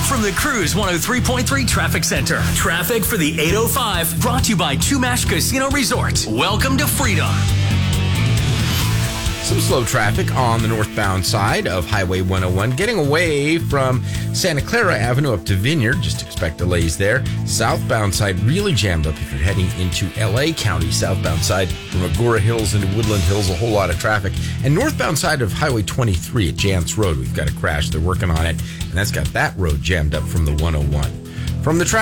From the Cruise 103.3 Traffic Center. Traffic for the 805 brought to you by Chumash Casino Resort. Welcome to freedom. Some slow traffic on the northbound side of Highway 101, getting away from Santa Clara Avenue up to Vineyard. Just expect delays there. Southbound side really jammed up if you're heading into LA County. Southbound side from Agoura Hills into Woodland Hills, a whole lot of traffic. And northbound side of Highway 23 at Jantz Road, we've got a crash. They're working on it, and that's got that road jammed up from the 101. From the traffic